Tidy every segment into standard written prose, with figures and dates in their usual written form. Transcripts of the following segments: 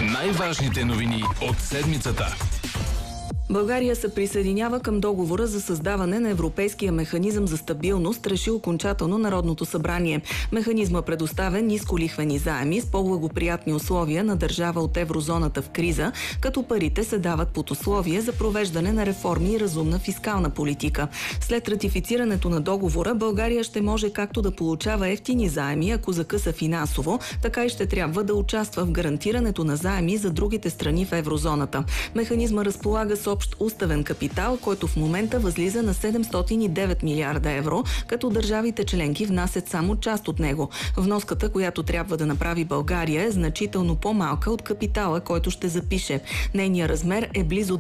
Най-важните новини от седмицата. България се присъединява към договора за създаване на Европейския механизъм за стабилност, реши окончателно Народното събрание. Механизма предоставя нисколихвени заеми с по-благоприятни условия на държава от еврозоната в криза, като парите се дават под условие за провеждане на реформи и разумна фискална политика. След ратифицирането на договора, България ще може както да получава евтини заеми, ако закъса финансово, така и ще трябва да участва в гарантирането на заеми за другите страни в еврозоната. Механизма разполага с общ уставен капитал, който в момента възлиза на 709 милиарда евро, като държавите членки внасят само част от него. Вноската, която трябва да направи България, е значително по-малка от капитала, който ще запише. Нейният размер е близо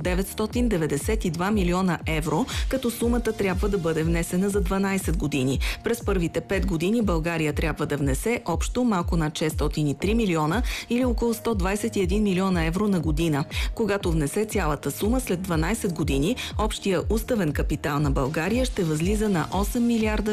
992 милиона евро, като сумата трябва да бъде внесена за 12 години. През първите 5 години България трябва да внесе общо малко над 603 милиона или около 121 милиона евро на година. Когато внесе цялата сума след 12 години, общия уставен капитал на България ще възлиза на 8 милиарда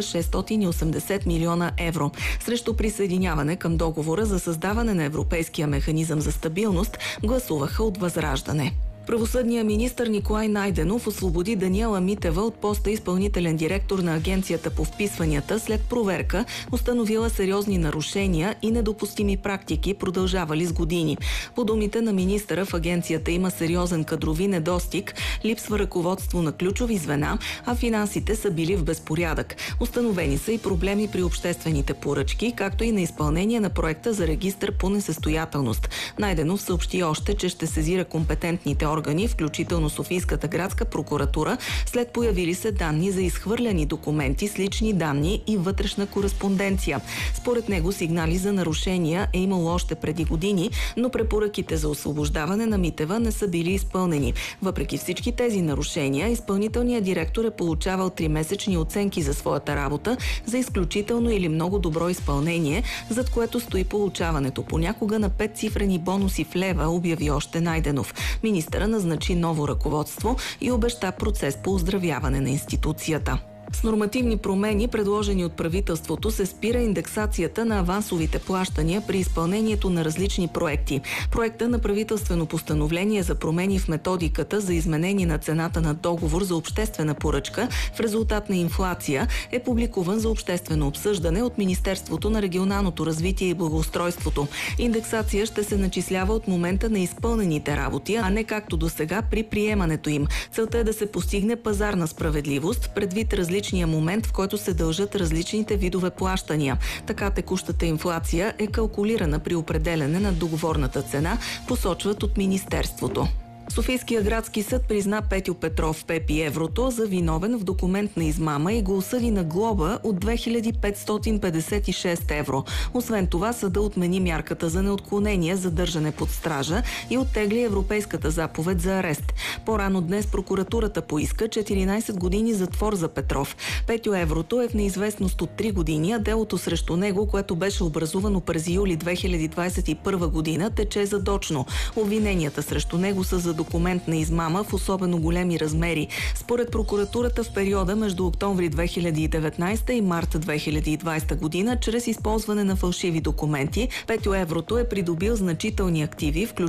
680 милиона евро. Срещу присъединяване към договора за създаване на Европейския механизъм за стабилност гласуваха от ВЪЗРАЖДАНЕ. Правосъдният министър Николай Найденов освободи Даниела Митева от поста изпълнителен директор на Агенцията по вписванията след проверка, установила сериозни нарушения и недопустими практики, продължавали с години. По думите на министъра, в агенцията има сериозен кадрови недостиг, липсва ръководство на ключови звена, а финансите са били в безпорядък. Установени са и проблеми при обществените поръчки, както и на изпълнение на проекта за регистър по несъстоятелност. Найденов съобщи още, че ще сезира компетентните органи, включително Софийската градска прокуратура, след появили се данни за изхвърляни документи с лични данни и вътрешна кореспонденция. Според него сигнали за нарушения е имало още преди години, но препоръките за освобождаване на Митева не са били изпълнени. Въпреки всички тези нарушения, изпълнителният директор е получавал 3-месечни оценки за своята работа за изключително или много добро изпълнение, зад което стои получаването понякога на 5-цифрени бонуси в лева, обяви още Найденов. Министъра назначи ново ръководство и обеща процес по оздравяване на институцията. С нормативни промени, предложени от правителството, се спира индексацията на авансовите плащания при изпълнението на различни проекти. Проекта на правителствено постановление за промени в методиката за изменение на цената на договор за обществена поръчка в резултат на инфлация е публикуван за обществено обсъждане от Министерството на регионалното развитие и благоустройството. Индексация ще се начислява от момента на изпълнените работи, а не както до сега при приемането им. Целта е да се постигне пазарна справедливост предвид различния момент, в който се дължат различните видове плащания. Така текущата инфлация е калкулирана при определяне на договорната цена, посочват от Министерството. Софийския градски съд призна Петьо Петров, Пепи Еврото, за виновен в документна измама и го осъди на глоба от 2556 евро. Освен това, съда отмени мярката за неотклонение, задържане под стража и оттегли европейската заповед за арест. По-рано днес прокуратурата поиска 14 години затвор за Петров. Петьо Еврото е в неизвестност от 3 години, а делото срещу него, което беше образувано през юли 2021 година, тече задочно. Обвиненията срещу него са за документна измама в особено големи размери. Според прокуратурата в периода между октомври 2019 и март 2020 година, чрез използване на фалшиви документи, Петьо Еврото е придобил значителни активи,